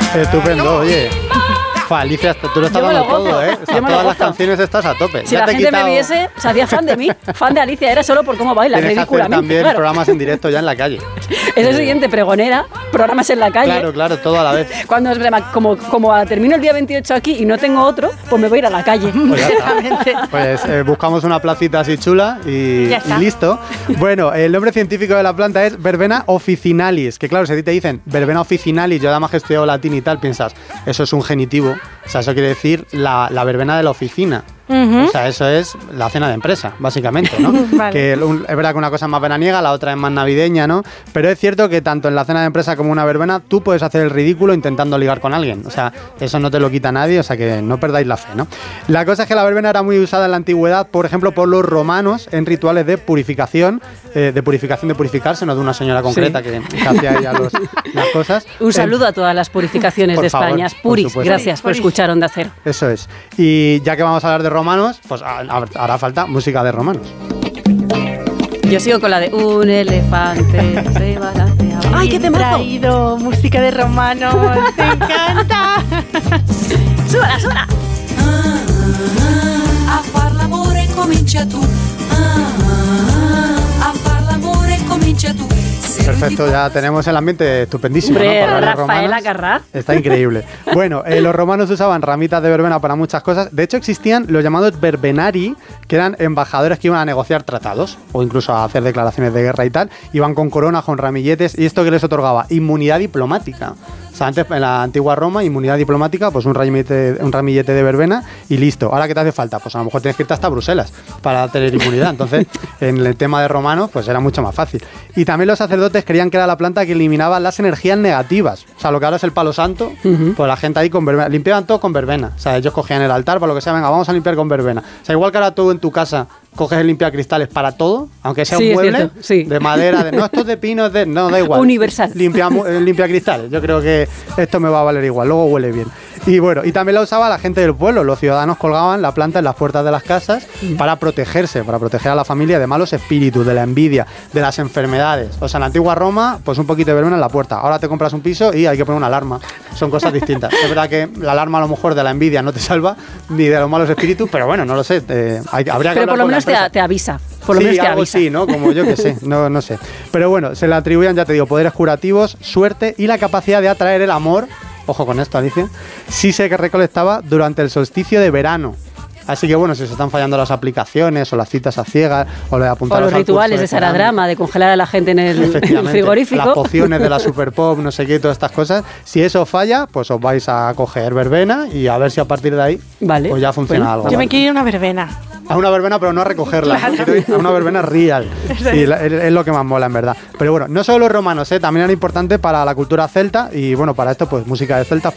Estupendo, oye. Alicia, tú lo estás dando todo, ¿eh? O sea, todas las canciones estás a tope. Si la gente me viese, se hacía fan de mí. Fan de Alicia, era solo por cómo baila, ridículamente. También claro. Programas en directo ya en la calle. Es el siguiente, pregonera, programas en la calle. Claro, todo a la vez. Cuando como termino el día 28 aquí y no tengo otro, pues me voy a ir a la calle. Pues buscamos una placita así chula y listo. Bueno, el nombre científico de la planta es Verbena officinalis, que claro, si a ti te dicen Verbena officinalis, yo además que he estudiado latín y tal, piensas, eso es un genitivo. O sea, eso quiere decir la verbena de la oficina. O sea, eso es la cena de empresa, básicamente, ¿no? Vale. Que es verdad que una cosa es más veraniega, la otra es más navideña, ¿no? Pero es cierto que tanto en la cena de empresa como una verbena, tú puedes hacer el ridículo intentando ligar con alguien. O sea, eso no te lo quita nadie, o sea que no perdáis la fe, ¿no? La cosa es que la verbena era muy usada en la antigüedad, por ejemplo, por los romanos en rituales de purificación, de purificarse, no de una señora concreta que hacía ella las cosas. Un saludo a todas las purificaciones de España. Puris, gracias por escuchar Onda Cero. Eso es. Y ya que vamos a hablar de romanos, pues hará falta música de romanos. Yo sigo con la de un elefante se balancea. ¡Ay, qué temazo! Traído música de romanos, ¡me encanta! ¡Súbala! A far l'amore comincia tu. A far l'amore comincia tu. Perfecto, ya tenemos el ambiente estupendísimo. Hombre, ¿no? Rafaela Carrà. Está increíble. Bueno, los romanos usaban ramitas de verbena para muchas cosas. De hecho, existían los llamados verbenari, que eran embajadores que iban a negociar tratados o incluso a hacer declaraciones de guerra y tal. Iban con coronas, con ramilletes, y esto que les otorgaba inmunidad diplomática. O sea, antes en la antigua Roma, inmunidad diplomática, pues un ramillete de verbena y listo. Ahora, ¿qué te hace falta? Pues a lo mejor tienes que irte hasta Bruselas para tener inmunidad. Entonces, en el tema de romanos, pues era mucho más fácil. Y también los sacerdotes creían que era la planta que eliminaba las energías negativas. O sea, lo que ahora es el palo santo, pues la gente ahí con verbena. Limpiaban todo con verbena. O sea, ellos cogían el altar para lo que sea, venga, vamos a limpiar con verbena. O sea, igual que ahora tú en tu casa coges el limpiacristales para todo, aunque sea un mueble de madera, no, esto es de pino, no, da igual. Universal. Limpiacristales. Yo creo que esto me va a valer igual, luego huele bien. Y bueno, y también la usaba la gente del pueblo. Los ciudadanos colgaban la planta en las puertas de las casas para protegerse, para proteger a la familia de malos espíritus, de la envidia, de las enfermedades. O sea, en la antigua Roma, pues un poquito de verbena en la puerta. Ahora te compras un piso y hay que poner una alarma. Son cosas distintas. Es verdad que la alarma a lo mejor de la envidia no te salva, ni de los malos espíritus, pero bueno, no lo sé. Habría que pero por lo menos te avisa. Por lo menos te algo avisa. Sí, ¿no? Como yo que sé, no sé. Pero bueno, se le atribuían, ya te digo, poderes curativos, suerte y la capacidad de atraer el amor. Ojo con esto, Alicia. Sí se recolectaba durante el solsticio de verano. Así que bueno, si se están fallando las aplicaciones o las citas a ciegas o lo de apuntar o los rituales de Saradrama, de congelar a la gente en el frigorífico. Las pociones de la Super Pop, no sé qué, todas estas cosas. Si eso falla, pues os vais a coger verbena y a ver si a partir de ahí pues ya funciona algo. Yo me quiero ir a una verbena. A una verbena, pero no a recogerla. Claro. A una verbena real. Sí, es lo que más mola, en verdad. Pero bueno, no solo los romanos, también era importante para la cultura celta y bueno, para esto, pues música de celtas,